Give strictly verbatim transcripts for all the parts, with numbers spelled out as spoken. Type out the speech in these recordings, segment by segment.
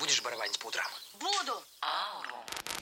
Будешь барабанить по утрам? Буду. Ауру.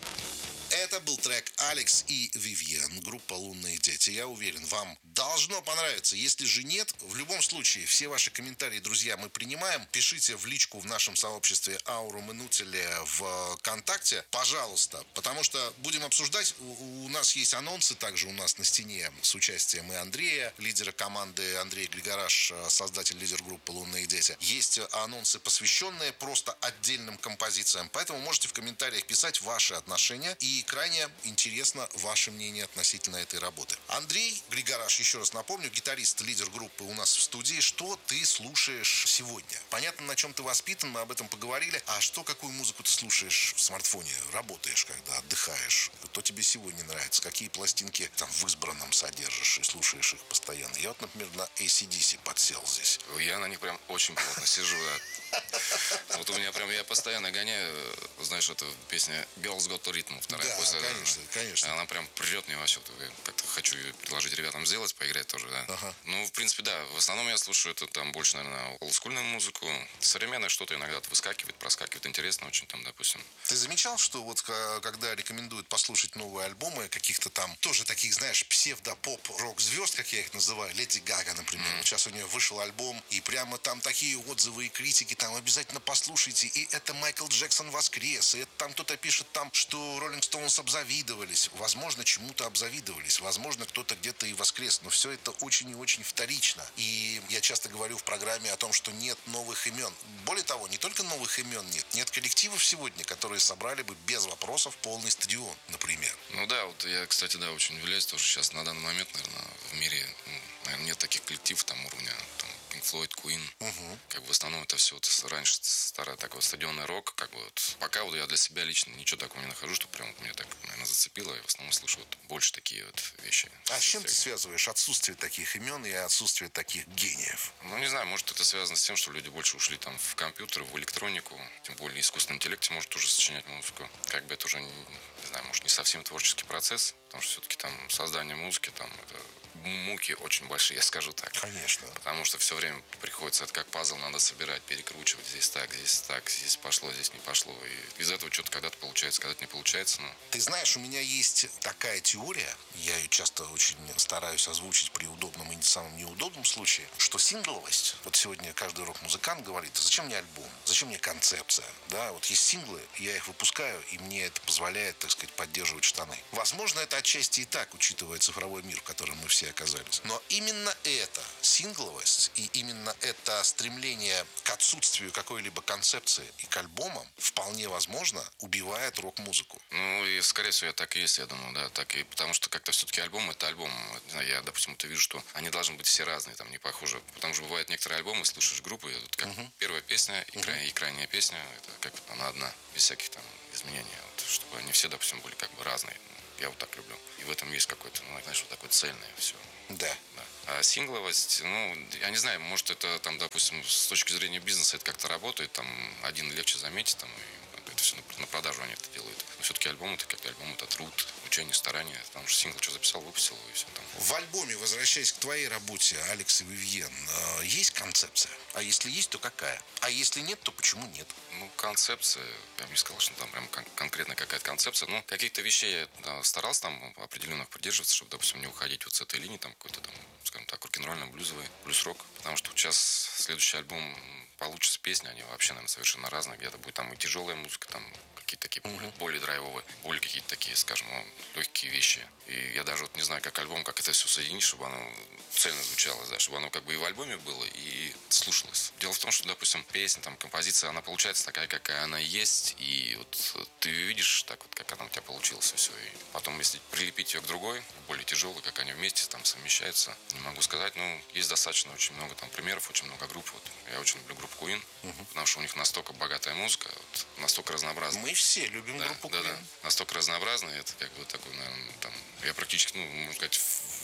Это был трек «Алекс и Вивьен», группа «Лунные дети». Я уверен, вам должно понравиться. Если же нет, в любом случае, все ваши комментарии, друзья, мы принимаем. Пишите в личку в нашем сообществе «Ауру Минутели» в ВКонтакте, пожалуйста, потому что будем обсуждать. У, у нас есть анонсы также у нас на стене с участием и Андрея, лидера команды, Андрей Григораш, создатель, лидер группы «Лунные дети». Есть анонсы, посвященные просто отдельным композициям, поэтому можете в комментариях писать ваши отношения, и крайне интересно ваше мнение относительно этой работы. Андрей Григораш, еще раз напомню, гитарист, лидер группы у нас в студии. Что ты слушаешь сегодня? Понятно, на чем ты воспитан, мы об этом поговорили. А что, какую музыку ты слушаешь в смартфоне? Работаешь, когда отдыхаешь? Что тебе сегодня нравится? Какие пластинки там в избранном содержишь и слушаешь их постоянно? Я вот, например, на эй си ди си подсел здесь. Я на них прям очень плотно сижу, да. Вот у меня прям, я постоянно гоняю, знаешь, эту песня «Girls Got Rhythm», вторая. Да, после, конечно, конечно. Она прям прет мне вообще. Я как-то хочу ее предложить ребятам сделать, поиграть тоже, да. Ага. Ну, в принципе, да. В основном я слушаю это там больше, наверное, олдскульную музыку. Современное что-то иногда выскакивает, проскакивает. Интересно очень там, допустим. Ты замечал, что вот когда рекомендуют послушать новые альбомы каких-то там, тоже таких, знаешь, псевдо-поп-рок-звезд, как я их называю, Леди Гага, например. Mm. Сейчас у нее вышел альбом, и прямо там такие отзывы и критики, там обязательно послушайте. И это Майкл Джексон воскрес, и это там кто-то пишет там, что Роллинг Стоунс обзавидовались. Возможно, чему-то обзавидовались. Возможно, кто-то где-то и воскрес. Но все это очень и очень вторично. И я часто говорю в программе о том, что нет новых имен. Более того, не только новых имен нет. Нет коллективов сегодня, которые собрали бы без вопросов полный стадион, например. Ну да, вот я, кстати, да, очень удивляюсь тоже сейчас на данный момент, наверное, в мире, ну, наверное, нет таких коллективов там уровня там, Pink Floyd, Queen. Угу. Как бы в основном это все вот раньше старый такой стадионный рок. Как бы вот пока вот я для себя лично ничего такого не нахожу, что прям вот меня так, наверное, зацепило. Я в основном слушаю вот больше такие вот вещи. А с чем ты связываешь отсутствие таких имен и отсутствие таких гениев? Ну, не знаю, может это связано с тем, что люди больше ушли там в компьютер, в электронику, тем более искусственный интеллект может уже сочинять музыку. Как бы это уже, не, не знаю, может не совсем творческий процесс, потому что все-таки там создание музыки, там это муки очень большие, я скажу так. Конечно. Потому что все время приходится, это как пазл, надо собирать, перекручивать. Здесь так, здесь так, здесь пошло, здесь не пошло. И из этого что-то когда-то получается, когда-то не получается. Но... Ты знаешь, у меня есть такая теория, я ее часто очень стараюсь озвучить при удобном и самом неудобном случае, что сингловость, вот сегодня каждый рок-музыкант говорит, зачем мне альбом, зачем мне концепция, да, вот есть синглы, я их выпускаю, и мне это позволяет, так сказать, поддерживать штаны. Возможно, это отчасти и так, учитывая цифровой мир, в котором мы все оказались. Но именно эта сингловость и именно это стремление к отсутствию какой-либо концепции и к альбомам вполне возможно убивает рок-музыку. Ну и скорее всего так и есть, я думаю, да, так и потому что как-то все-таки альбом это альбом. Не знаю, я, допустим, это вижу, что они должны быть все разные, там не похожи. Потому что бывают некоторые альбомы, слушаешь группы, это как uh-huh. первая песня и, uh-huh. крайняя, и крайняя песня, это как она одна, без всяких там изменений, вот, чтобы они все, допустим, были как бы разные. Я вот так люблю. И в этом есть какой-то, ну, знаешь, вот такое цельное все. Да. да. А сингловость, ну, я не знаю, может это там, допустим, с точки зрения бизнеса это как-то работает, там один легче заметить, там, и это все на продажу они это делают. Но все-таки альбом это как альбом, это труд, учение, старание, потому что сингл что записал, выпустил, и все там. В альбоме, возвращаясь к твоей работе, Алекс и Вивьен, есть концепция? А если есть, то какая? А если нет, то почему нет? Ну, концепция, я бы не сказал, что там прям кон- конкретно какая-то концепция. Ну, каких-то вещей я да, старался там определенных придерживаться, чтобы, допустим, не уходить вот с этой линии, там какой-то там, скажем так, рок-н-ролльный, блюзовый, блюз-рок. Потому что сейчас следующий альбом получится песни, они вообще, наверное, совершенно разные. Где-то будет там и тяжелая музыка, там какие-то такие uh-huh. более драйвовые, более какие-то такие, скажем, легкие вещи. И я даже вот не знаю, как альбом, как это все соединить, чтобы оно цельно звучало, да, чтобы оно как бы и в альбоме было, и слушалось. Дело в том, что, допустим, песня, там, композиция, она получается такая, какая она есть, и вот ты видишь так вот, как она у тебя получилась, и все. И потом, если прилепить ее к другой, более тяжелой, как они вместе там совмещаются, не могу сказать, но есть достаточно очень много там примеров, очень много групп. Вот. Я очень люблю группу Queen, uh-huh. потому что у них настолько богатая музыка, вот, настолько разнообразная. Мы все любим да, группу да, Queen. Да, настолько разнообразная, это как бы такой, наверное, там, я практически, ну, можно сказать, в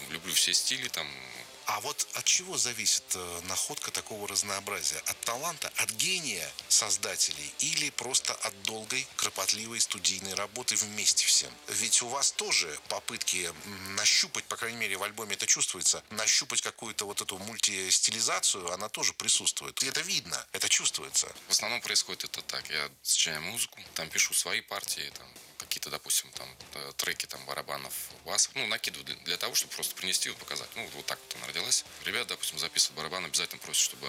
люблю все стили там. А вот от чего зависит э, находка такого разнообразия? От таланта, от гения создателей или просто от долгой, кропотливой студийной работы вместе всем? Ведь у вас тоже попытки м, нащупать, по крайней мере в альбоме это чувствуется, нащупать какую-то вот эту мультистилизацию, она тоже присутствует. И это видно, это чувствуется. В основном происходит это так. Я сочиняю музыку, там пишу свои партии, там какие-то, допустим, там треки там барабанов, бас, ну, накидываю для, для того, чтобы просто принести и показать. Ну, вот так вот она родилась. Ребят, допустим, записывают барабан, обязательно просят, чтобы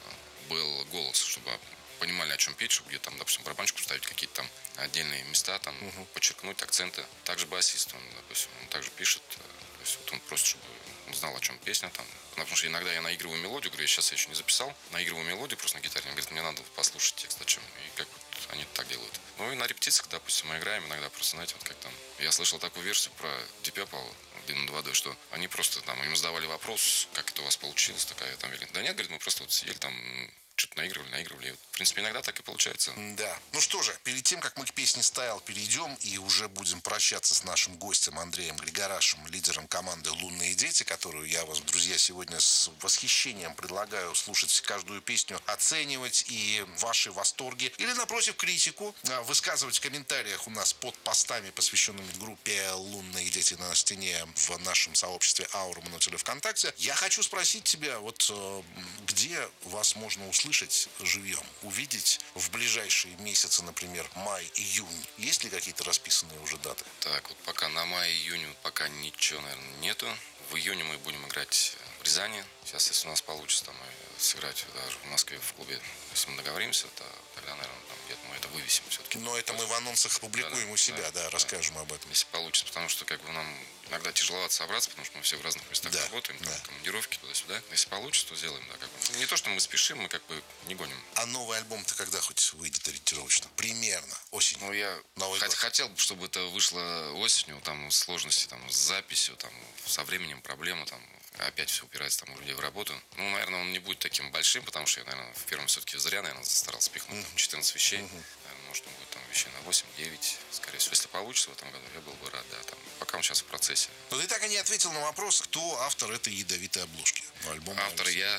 был голос, чтобы понимали, о чем петь, чтобы где там, допустим, барабанчику ставить какие-то там отдельные места, там, uh-huh. подчеркнуть акценты. Также басист, он, допустим, он также пишет, то есть вот он просит, чтобы он знал, о чем песня там. Потому что иногда я наигрываю мелодию, говорю, сейчас я еще не записал, наигрываю мелодию просто на гитаре, он говорит, мне надо послушать текст, о чем, и как вот они так делают. Ну и на репетициях, допустим, мы играем иногда просто, знаете, вот как там, я слышал такую версию про Deep Purple, Ди над водой, что они просто там, им задавали вопрос, как это у вас получилось, такая там, да нет, говорит, мы просто вот сидели там, что-то наигрывали, наигрывали. И вот, в принципе, иногда так и получается. Да. Ну что же, перед тем, как мы к песне «Стайл» перейдем и уже будем прощаться с нашим гостем Андреем Григорашем, лидером команды «Лунные дети», которую я вас, друзья, сегодня с восхищением предлагаю слушать каждую песню, оценивать и ваши восторги или, напротив, критику высказывать в комментариях у нас под постами, посвященными группе «Лунные дети» на стене в нашем сообществе «Аура Манутиля» ВКонтакте. Я хочу спросить тебя, вот где вас можно услышать слышать живьем, увидеть в ближайшие месяцы, например, май-июнь? Есть ли какие-то расписанные уже даты? Так, вот пока на май-июнь пока ничего, наверное, нету. В июне мы будем играть в Рязани. Сейчас, если у нас получится там сыграть даже в Москве в клубе, если мы договоримся, то тогда, наверное, там где-то мы это вывесим все-таки. Но это мы в анонсах публикуем да, у себя, да, да, да, расскажем об этом. Если получится, потому что как бы нам иногда тяжеловато собраться, потому что мы все в разных местах да, работаем, да. там, командировки туда-сюда. Если получится, то сделаем, да, как бы. Не то, что мы спешим, мы как бы не гоним. А новый альбом-то когда хоть выйдет ориентировочно? Примерно, осенью. Ну, я хот- хотел бы, чтобы это вышло осенью, там сложности там, с записью, там, со временем проблемы, там, опять все упирается там, у людей в работу. Ну, наверное, он не будет таким большим, потому что я, наверное, в первом все-таки зря, наверное, старался пихнуть там, четырнадцать вещей. Uh-huh. Наверное, может, он будет там вещей на восемь-девять, скорее всего. Если получится в этом году, я был бы рад, да. Там, пока он сейчас в процессе. Но ты так и не ответил на вопрос, кто автор этой ядовитой обложки альбома. Автор я.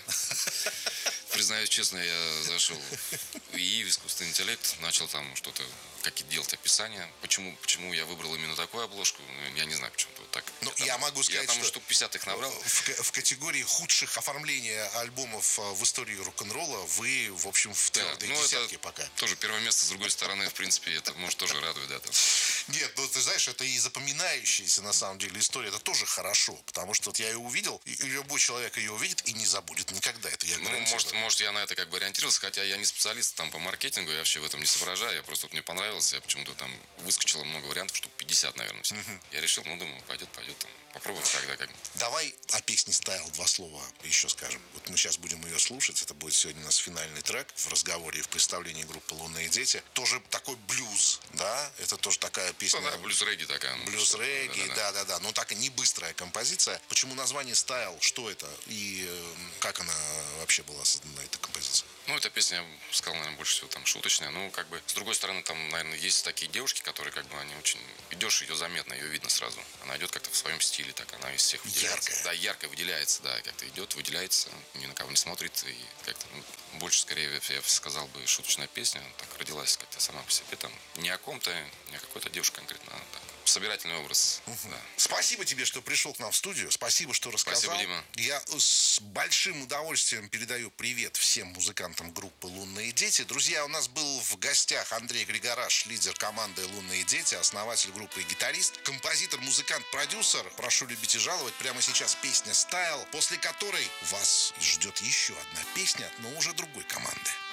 Признаюсь честно, я зашел в ИИ, в искусственный интеллект, начал там что-то, какие-то делать описания. Почему, почему я выбрал именно такую обложку, ну, я не знаю, почему-то вот так. Ну, я, я там, могу сказать, я там что штук пятьдесят их набрал. В, в категории худших оформления альбомов в истории рок-н-ролла вы, в общем, в твердой да, ну, десятке пока. Тоже первое место, с другой стороны, в принципе, это может тоже радует, да. Там. Нет, ну ты знаешь, это и запоминающаяся на самом деле история, это тоже хорошо, потому что вот я ее увидел, и любой человек ее увидит и не забудет никогда, это я гарантирую. Ну, может, может, я на это как бы ориентировался, хотя я не специалист там по маркетингу, я вообще в этом не соображаю, я просто вот мне понравилось, я почему-то там выскочило много вариантов, штук пятьдесят, наверное, всех. Uh-huh. Я решил, ну, думаю, пойдет, пойдет, там, попробуем тогда как. Давай о песне «Стайл» два слова еще скажем. Вот мы сейчас будем ее слушать, это будет сегодня у нас финальный трек в разговоре и в представлении группы «Лунные дети». Тоже такой блюз, да? Это тоже такая песня. Ну, да, блюз-регги такая. Ну, блюз-регги, да-да-да. Но так и не быстрая композиция. Почему название «Стайл»? Что это? И как она вообще была создана, эта композиция? Ну, эта песня, я бы сказал, наверное, больше всего там шуточная. Ну, как бы, с другой стороны, там, наверное, есть такие девушки, которые, как бы, они очень... Идешь, ее заметно, ее видно сразу. Она идет как-то в своем стиле, так, она из всех выделяется. Яркая. Да, ярко выделяется, да, как-то идет, выделяется, ни на кого не смотрит. И как-то, ну, больше, скорее, я сказал бы, шуточная песня. Так родилась как-то сама по себе, там, не о ком-то, не о какой-то девушке конкретно, а так, собирательный образ. Uh-huh. Да. Спасибо тебе, что пришел к нам в студию. Спасибо, что рассказал. Спасибо, Дима. Я с большим удовольствием передаю привет всем музыкантам группы «Лунные дети». Друзья, у нас был в гостях Андрей Григораш, лидер команды «Лунные дети», основатель группы и гитарист, композитор, музыкант, продюсер. Прошу любить и жаловать. Прямо сейчас песня «Стайл», после которой вас ждет еще одна песня, но уже другой команды.